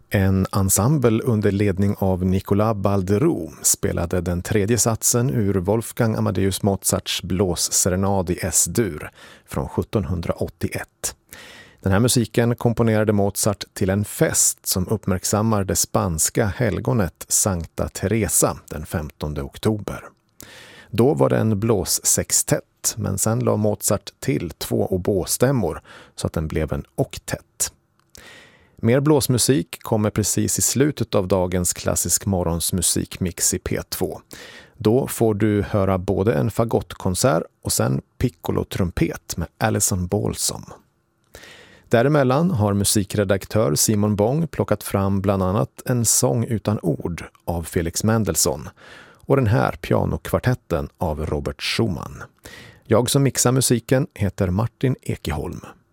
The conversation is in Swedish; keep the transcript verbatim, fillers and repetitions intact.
En ensemble under ledning av Nicolas Balderoux spelade den tredje satsen ur Wolfgang Amadeus Mozarts blåsserenad i S-dur från sjuttonhundraåttioett. Den här musiken komponerade Mozart till en fest som uppmärksammar det spanska helgonet Sankta Teresa den femtonde oktober. Då var det en blåssextett, men sen la Mozart till två obostämmor så att den blev en oktett. Mer blåsmusik kommer precis i slutet av dagens klassisk morgonsmusikmix i P två. Då får du höra både en fagottkonsert och sen piccolo-trumpet med Alison Balsom. Däremellan har musikredaktör Simon Bong plockat fram bland annat en sång utan ord av Felix Mendelssohn och den här pianokvartetten av Robert Schumann. Jag som mixar musiken heter Martin Ekeholm.